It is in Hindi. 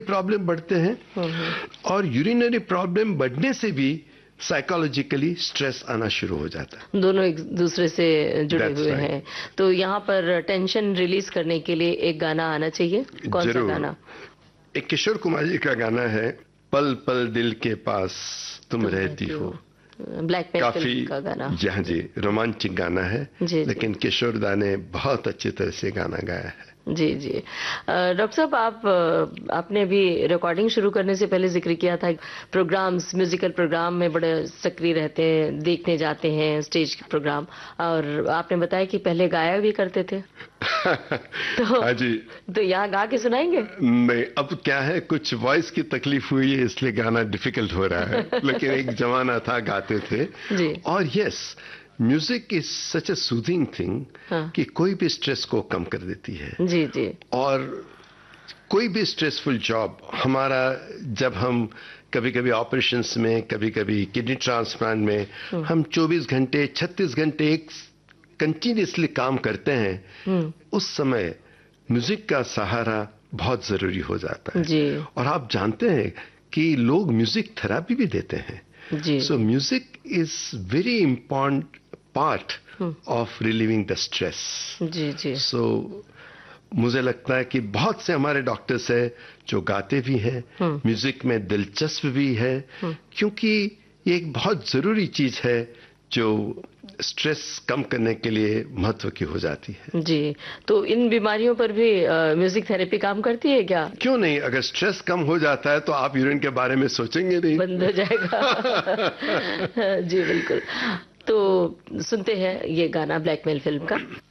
प्रॉब्लम बढ़ते हैं और यूरिनरी प्रॉब्लम बढ़ने से भी साइकोलॉजिकली स्ट्रेस आना शुरू हो जाता है। दोनों एक दूसरे से जुड़े That's हुए right. हैं। तो यहाँ पर टेंशन रिलीज करने के लिए एक गाना आना चाहिए। कौन सा जरूर। गाना? एक किशोर कुमार जी का गाना है, पल पल दिल के पास तुम रहती हो। ब्लैकमेल काफी का गाना। जी हाँ जी, रोमांटिक गाना है। जी, लेकिन किशोर दा ने बहुत अच्छी तरह से गाना गाया है। जी जी। डॉक्टर साहब, आपने भी रिकॉर्डिंग शुरू करने से पहले जिक्र किया था प्रोग्राम्स, म्यूजिकल प्रोग्राम में बड़े सक्रिय रहते हैं, देखने जाते हैं स्टेज प्रोग्राम, और आपने बताया कि पहले गाया भी करते थे। तो हाँ जी। तो यहाँ गा के सुनाएंगे? नहीं, अब क्या है, कुछ वॉइस की तकलीफ हुई है इसलिए गाना डिफिकल्ट हो रहा है। लेकिन एक जमाना था गाते थे जी। और yes, music is such A soothing thing कि कोई भी स्ट्रेस को कम कर देती है। जी जी। और कोई भी स्ट्रेसफुल जॉब हमारा, जब हम कभी कभी ऑपरेशंस में, कभी कभी किडनी ट्रांसप्लांट में हम 24 घंटे 36 घंटे एक कंटिन्यूसली काम करते हैं, उस समय म्यूजिक का सहारा बहुत जरूरी हो जाता है जी। और आप जानते हैं कि लोग म्यूजिक थेरेपी भी देते हैं। जी। सो music is very important part of relieving the stress. जी जी। सो मुझे लगता है कि बहुत से हमारे डॉक्टर्स हैं जो गाते भी हैं, म्यूजिक में दिलचस्प भी है, क्योंकि ये एक बहुत जरूरी चीज है जो स्ट्रेस कम करने के लिए महत्व की हो जाती है। जी। तो इन बीमारियों पर भी म्यूजिक थेरेपी काम करती है क्या? क्यों नहीं, अगर स्ट्रेस कम हो जाता है तो आप यूरिन के बारे में सोचेंगे नहीं, बंद हो जाएगा। जी बिल्कुल। तो सुनते हैं ये गाना ब्लैकमेल फिल्म का।